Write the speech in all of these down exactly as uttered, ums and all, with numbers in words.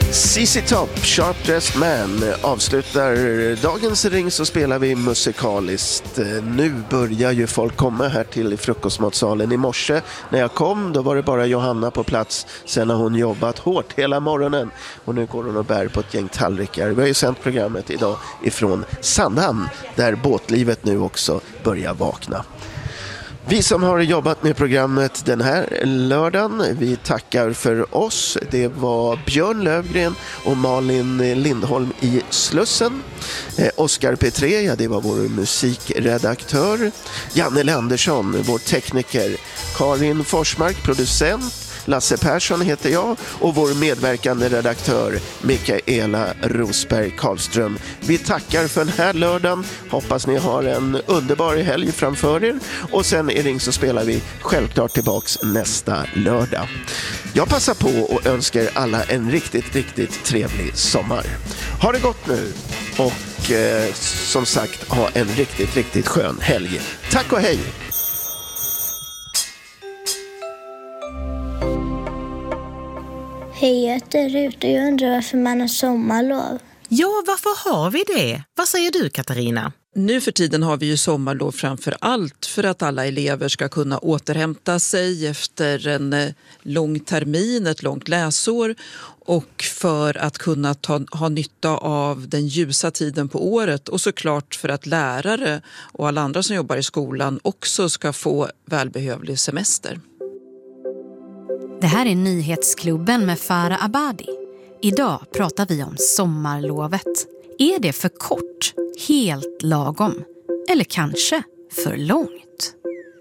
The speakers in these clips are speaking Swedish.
C C Top, Sharp Dressed Man, avslutar dagens ring så spelar vi musikaliskt. Nu börjar ju folk komma här till frukostmatsalen. I morse när jag kom då var det bara Johanna på plats. Sen har hon jobbat hårt hela morgonen och nu går hon och bär på ett gäng tallrikar. Vi har ju sänt programmet idag ifrån Sandhamn där båtlivet nu också börjar vakna. Vi som har jobbat med programmet den här lördagen, vi tackar för oss. Det var Björn Lövgren och Malin Lindholm i Slussen. Eh, Oskar Petré, ja, det var vår musikredaktör. Janne Andersson, vår tekniker. Karin Forsmark, producent. Lasse Persson heter jag och vår medverkande redaktör Mikaela Rosberg Karlström. Vi tackar för den här lördagen. Hoppas ni har en underbar helg framför er. Och sen i Ring så spelar vi självklart tillbaks nästa lördag. Jag passar på och önskar alla en riktigt, riktigt trevlig sommar. Ha det gott nu och eh, som sagt ha en riktigt, riktigt skön helg. Tack och hej! Hej, jag heter Rut och jag undrar varför man har sommarlov. Ja, varför har vi det? Vad säger du, Katarina? Nu för tiden har vi ju sommarlov framför allt för att alla elever ska kunna återhämta sig efter en lång termin, ett långt läsår och för att kunna ta, ha nytta av den ljusa tiden på året och såklart för att lärare och alla andra som jobbar i skolan också ska få välbehövlig semester. Det här är Nyhetsklubben med Farah Abadi. Idag pratar vi om sommarlovet. Är det för kort, helt lagom eller kanske för långt?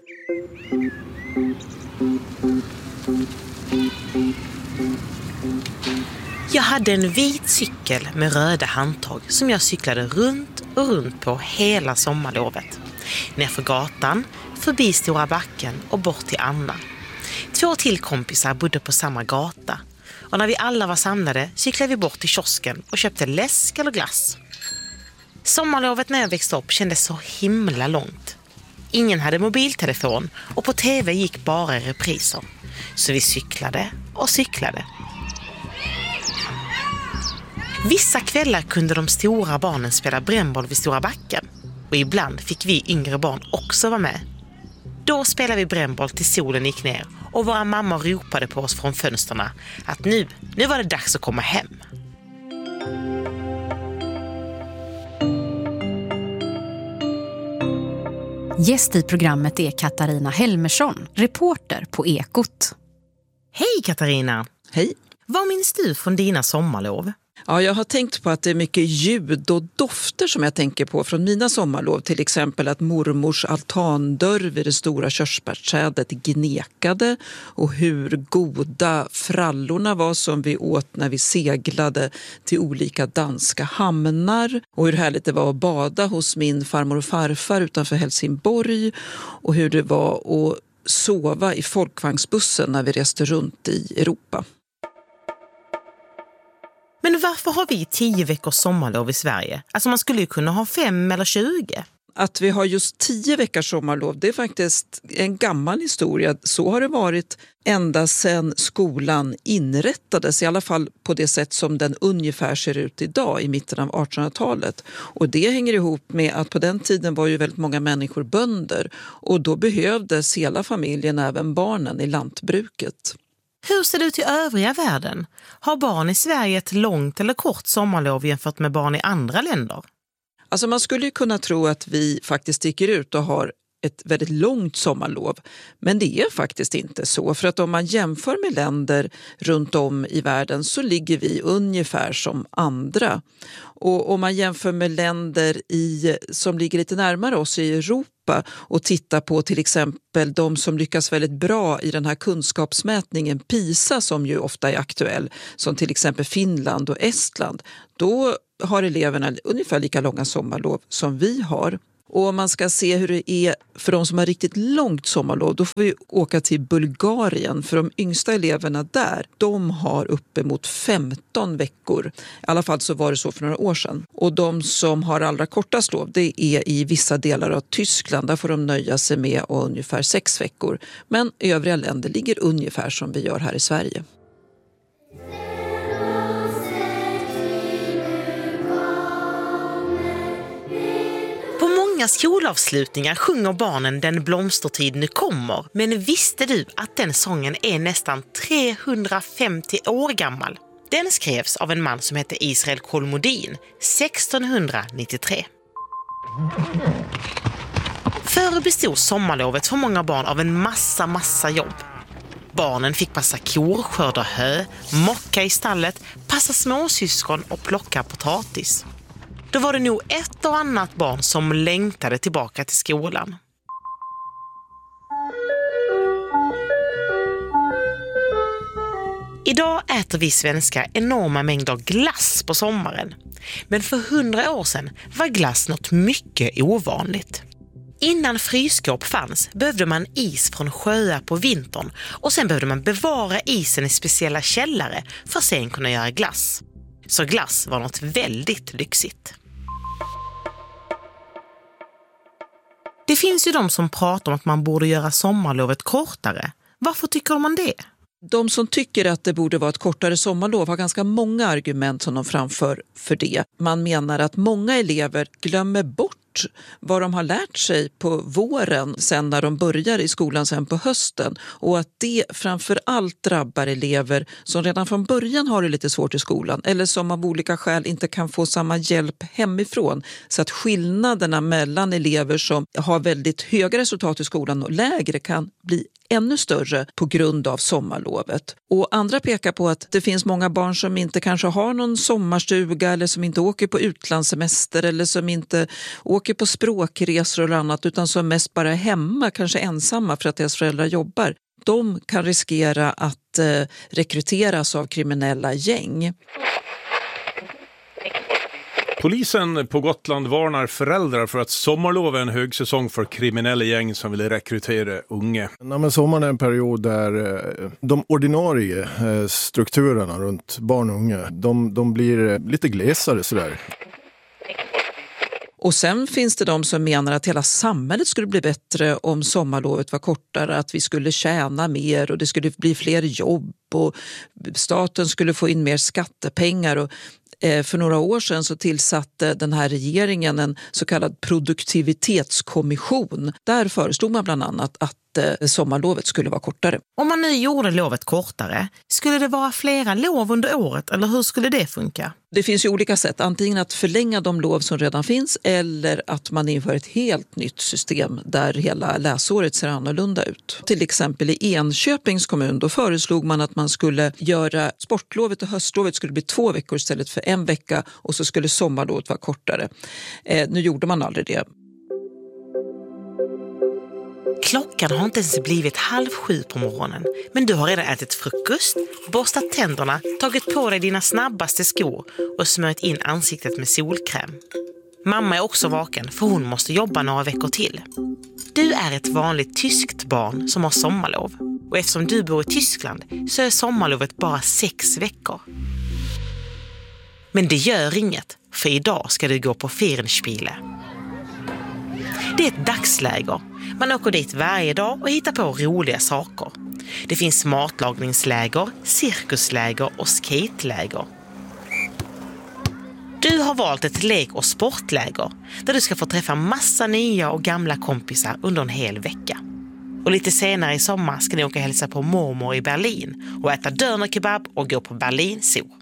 Jag hade en vit cykel med röda handtag som jag cyklade runt och runt på hela sommarlovet. Nerför gatan, förbi Stora backen och bort till Anna. Två till kompisar bodde på samma gata och när vi alla var samlade cyklade vi bort till kiosken och köpte läsk eller glass. Sommarlovet när jag växte upp kändes så himla långt. Ingen hade mobiltelefon och på tv gick bara repriser. Så vi cyklade och cyklade. Vissa kvällar kunde de stora barnen spela brännboll vid Stora backen och ibland fick vi yngre barn också vara med. Då spelade vi brännboll till solen gick ner och våra mammor ropade på oss från fönsterna att nu, nu var det dags att komma hem. Gäst i programmet är Katarina Helmersson, reporter på Ekot. Hej Katarina! Hej! Vad minns du från dina sommarlov? Ja, jag har tänkt på att det är mycket ljud och dofter som jag tänker på från mina sommarlov. Till exempel att mormors altandörr vid det stora körsbärsträdet gnekade och hur goda frallorna var som vi åt när vi seglade till olika danska hamnar. Och hur härligt det var att bada hos min farmor och farfar utanför Helsingborg och hur det var att sova i folkvagnsbussen när vi reste runt i Europa. Men varför har vi tio veckors sommarlov i Sverige? Alltså man skulle ju kunna ha fem eller tjugo. Att vi har just tio veckors sommarlov, det är faktiskt en gammal historia. Så har det varit ända sedan skolan inrättades, i alla fall på det sätt som den ungefär ser ut idag i mitten av artonhundratalet. Och det hänger ihop med att på den tiden var ju väldigt många människor bönder och då behövdes hela familjen, även barnen, i lantbruket. Hur ser det ut i övriga världen? Har barn i Sverige ett långt eller kort sommarlov jämfört med barn i andra länder? Alltså man skulle ju kunna tro att vi faktiskt sticker ut och har ett väldigt långt sommarlov. Men det är faktiskt inte så. För att om man jämför med länder runt om i världen så ligger vi ungefär som andra. Och om man jämför med länder i, som ligger lite närmare oss i Europa och tittar på till exempel de som lyckas väldigt bra i den här kunskapsmätningen PISA som ju ofta är aktuell, som till exempel Finland och Estland, då har eleverna ungefär lika långa sommarlov som vi har. Och om man ska se hur det är för de som har riktigt långt sommarlov, då får vi åka till Bulgarien. För de yngsta eleverna där, de har uppemot femton veckor. I alla fall så var det så för några år sedan. Och de som har allra kortast lov, det är i vissa delar av Tyskland. Där får de nöja sig med ungefär sex veckor. Men övriga länder ligger ungefär som vi gör här i Sverige. många skolavslutningar sjunger barnen Den blomstertid nu kommer. Men visste du att den sången är nästan trehundrafemtio år gammal? Den skrevs av en man som hette Israel Kolmodin sextonhundranittiotre. Förr bestod sommarlovet för många barn av en massa, massa jobb. Barnen fick passa kor, skörda hö, mocka i stallet, passa småsyskon och plocka potatis. Då var det nog ett och annat barn som längtade tillbaka till skolan. Idag äter vi svenskar enorma mängder glass på sommaren. Men för hundra år sedan var glass något mycket ovanligt. Innan frysskåp fanns behövde man is från sjöar på vintern och sen behövde man bevara isen i speciella källare för att sen kunna göra glass. Så glass var något väldigt lyxigt. Det finns ju de som pratar om att man borde göra sommarlovet kortare. Varför tycker man det? De som tycker att det borde vara ett kortare sommarlov har ganska många argument som de framför för det. Man menar att många elever glömmer bort vad de har lärt sig på våren sen när de börjar i skolan sen på hösten, och att det framför allt drabbar elever som redan från början har det lite svårt i skolan eller som av olika skäl inte kan få samma hjälp hemifrån, så att skillnaderna mellan elever som har väldigt höga resultat i skolan och lägre kan bli ännu större på grund av sommarlovet. Och andra pekar på att det finns många barn som inte kanske har någon sommarstuga eller som inte åker på utlandssemester eller som inte åker på språkresor eller annat, utan som mest bara är hemma, kanske ensamma för att deras föräldrar jobbar. De kan riskera att eh, rekryteras av kriminella gäng. Polisen på Gotland varnar föräldrar för att sommarlov är en högsäsong för kriminella gäng som vill rekrytera unga. Ja, men sommaren är en period där de ordinarie strukturerna runt barn och unga, de, de blir lite glesare sådär. Och sen finns det de som menar att hela samhället skulle bli bättre om sommarlovet var kortare, att vi skulle tjäna mer och det skulle bli fler jobb och staten skulle få in mer skattepengar. Och för några år sedan så tillsatte den här regeringen en så kallad produktivitetskommission. Där föreslog man bland annat att sommarlovet skulle vara kortare. Om man nu gjorde lovet kortare, skulle det vara flera lov under året eller hur skulle det funka? Det finns ju olika sätt, antingen att förlänga de lov som redan finns eller att man inför ett helt nytt system där hela läsåret ser annorlunda ut. Till exempel i Enköpings kommun, då föreslog man att man skulle göra sportlovet och höstlovet skulle bli två veckor istället för en vecka och så skulle sommarlovet vara kortare. Eh, nu gjorde man aldrig det. Klockan har inte ens blivit halv sju på morgonen, men du har redan ätit frukost, borstat tänderna, tagit på dig dina snabbaste skor och smörjt in ansiktet med solkräm. Mamma är också vaken för hon måste jobba några veckor till. Du är ett vanligt tyskt barn som har sommarlov, och eftersom du bor i Tyskland så är sommarlovet bara sex veckor. Men det gör inget, för idag ska du gå på Ferienspiele. Det är ett dagsläger. Man åker dit varje dag och hittar på roliga saker. Det finns matlagningsläger, cirkusläger och skateläger. Du har valt ett lek- och sportläger där du ska få träffa massa nya och gamla kompisar under en hel vecka. Och lite senare i sommar ska ni åka och hälsa på mormor i Berlin och äta dönerkebab och gå på Berlin Zoo.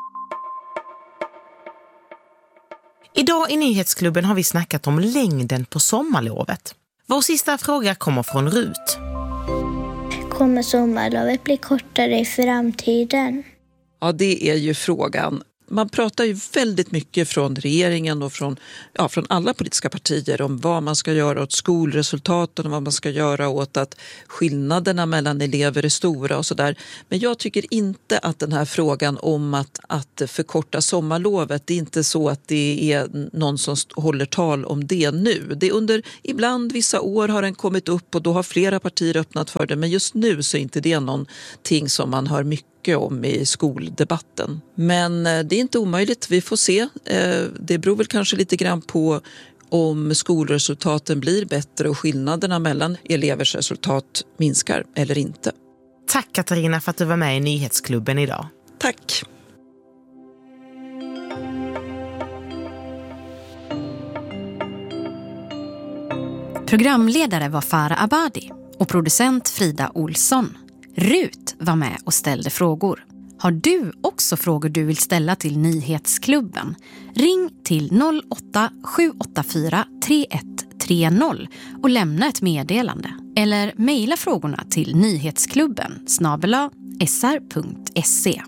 Idag i Nyhetsklubben har vi snackat om längden på sommarlovet. Vår sista fråga kommer från Rut. Kommer sommarlovet bli kortare i framtiden? Ja, det är ju frågan. Man pratar ju väldigt mycket från regeringen och från, ja, från alla politiska partier om vad man ska göra åt skolresultaten och vad man ska göra åt att skillnaderna mellan elever är stora och sådär. Men jag tycker inte att den här frågan om att, att förkorta sommarlovet, det är inte så att det är någon som håller tal om det nu. Det är under, ibland vissa år har den kommit upp och då har flera partier öppnat för det, men just nu så är inte det någonting som man hör mycket om i skoldebatten. Men det är inte omöjligt, vi får se. Det beror väl kanske lite grann på om skolresultaten blir bättre och skillnaderna mellan elevers resultat minskar eller inte. Tack Katarina för att du var med i Nyhetsklubben idag. Tack! Programledare var Farah Abadi och producent Frida Olsson. Rut var med och ställde frågor. Har du också frågor du vill ställa till Nyhetsklubben? Ring till noll åtta sju åtta fyra tre ett tre noll och lämna ett meddelande. Eller mejla frågorna till nyhetsklubben snabel-a s r punkt se.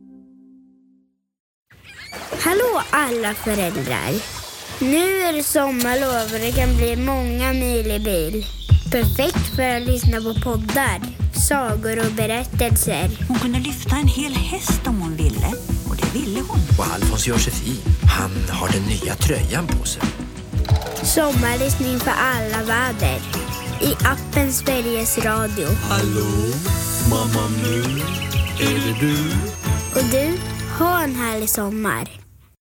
Hallå alla föräldrar! Nu är det sommarlov och det kan bli många mil i bil. Perfekt för att lyssna på poddar, sagor och berättelser. Hon kunde lyfta en hel häst om hon ville. Och det ville hon. Och Alfons Josefin, han har den nya tröjan på sig. Sommarlyssning för alla väder. I appen Sveriges Radio. Hallå, mamma nu, är det du? Och du, ha en härlig sommar.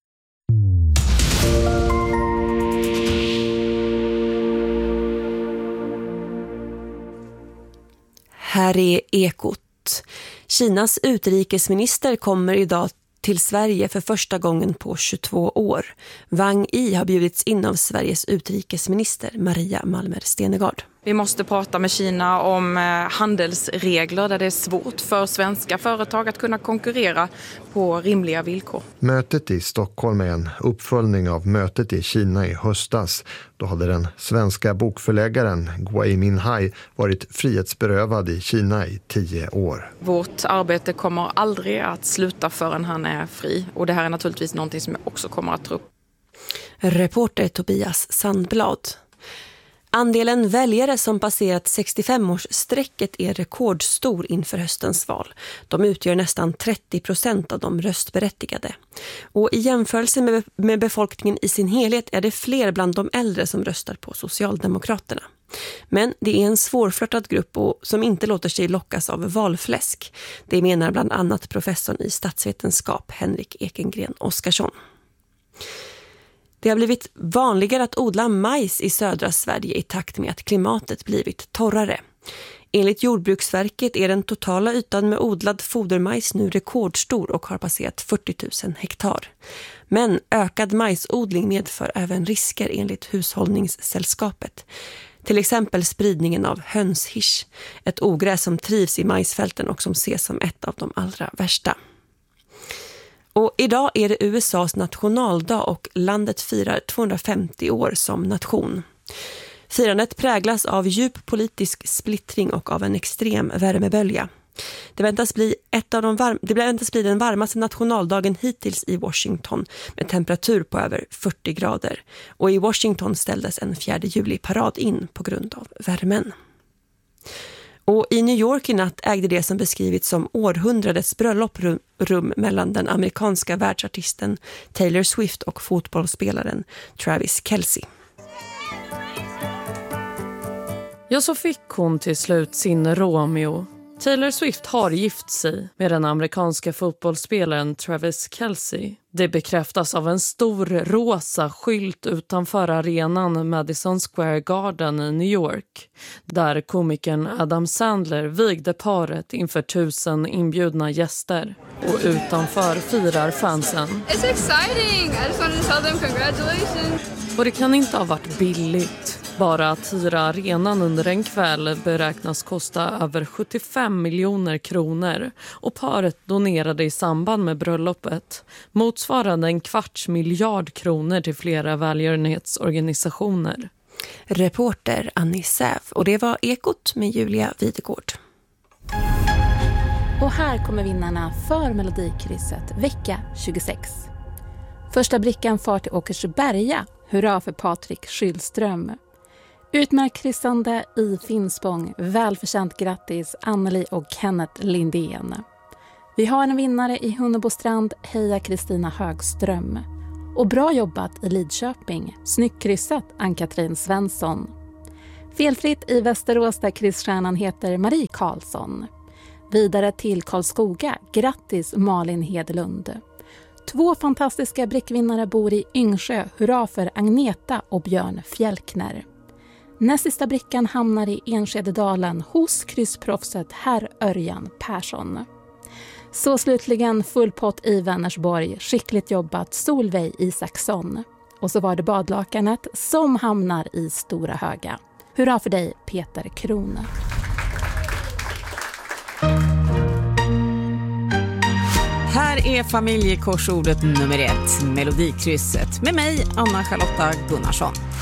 Här är Ekot. Kinas utrikesminister kommer idag till Sverige för första gången på tjugotvå år. Wang Yi har bjudits in av Sveriges utrikesminister Maria Malmer Stenegard. Vi måste prata med Kina om handelsregler där det är svårt för svenska företag att kunna konkurrera på rimliga villkor. Mötet i Stockholm är en uppföljning av mötet i Kina i höstas. Då hade den svenska bokförläggaren Gui Minhai varit frihetsberövad i Kina i tio år. Vårt arbete kommer aldrig att sluta förrän han är fri. Och det här är naturligtvis någonting som jag också kommer att ta upp. Reporter Tobias Sandblad. Andelen väljare som passerat sextiofem-årsstrecket är rekordstor inför höstens val. De utgör nästan trettio procent av de röstberättigade. Och i jämförelse med, med befolkningen i sin helhet är det fler bland de äldre som röstar på Socialdemokraterna. Men det är en svårflörtad grupp och som inte låter sig lockas av valfläsk. Det menar bland annat professorn i statsvetenskap Henrik Ekengren Oskarsson. Det har blivit vanligare att odla majs i södra Sverige i takt med att klimatet blivit torrare. Enligt Jordbruksverket är den totala ytan med odlad fodermajs nu rekordstor och har passerat fyrtio tusen hektar. Men ökad majsodling medför även risker enligt Hushållningssällskapet. Till exempel spridningen av hönshisch, ett ogräs som trivs i majsfälten och som ses som ett av de allra värsta. Och idag är det U S A:s nationaldag och landet firar tvåhundrafemtio år som nation. Firandet präglas av djup politisk splittring och av en extrem värmebölja. Det väntas bli, ett av de varm, det väntas bli den varmaste nationaldagen hittills i Washington med temperatur på över fyrtio grader. Och i Washington ställdes en fjärde juli-parad in på grund av värmen. Och i New York i natt ägde det som beskrivits som århundradets bröllop rum, rum mellan den amerikanska världsartisten Taylor Swift och fotbollsspelaren Travis Kelce. Ja, så fick hon till slut sin Romeo. Taylor Swift har gift sig med den amerikanska fotbollsspelaren Travis Kelce. Det bekräftas av en stor rosa skylt utanför arenan Madison Square Garden i New York, där komikern Adam Sandler vigde paret inför tusen inbjudna gäster. Och utanför firar fansen. It's exciting! I just wanted to tell them congratulations! Och det kan inte ha varit billigt. Bara att hyra arenan under en kväll beräknas kosta över sjuttiofem miljoner kronor och paret donerade i samband med bröllopet motsvarande en kvarts miljard kronor till flera välgörenhetsorganisationer. Reporter Annie Säv, och det var Ekot med Julia Videgård. Och här kommer vinnarna för Melodikrysset vecka tjugosex. Första brickan far till Åkersberga. Hurra för Patrik Skyllström. Utmärkt kryssande i Finspång. Välförtjänt grattis Anneli och Kenneth Lindén. Vi har en vinnare i Hunnebostrand. Heja Kristina Högström. Och bra jobbat i Lidköping. Snyggt kryssat Ann-Katrin Svensson. Felfritt i Västerås där kryssstjärnan heter Marie Karlsson. Vidare till Karlskoga. Grattis Malin Hedlund. Två fantastiska brickvinnare bor i Yngsjö. Hurra för Agneta och Björn Fjälkner. Näst sista brickan hamnar i Enskededalen hos kryssproffset herr Örjan Persson. Så slutligen full pott i Vänersborg. Skickligt jobbat Solveig Isaksson. Och så var det badlakanet som hamnar i Stora Höga. Hurra för dig, Peter Krone. Här är familjekorsordet nummer ett, Melodikrysset, med mig, Anna Charlotta Gunnarsson.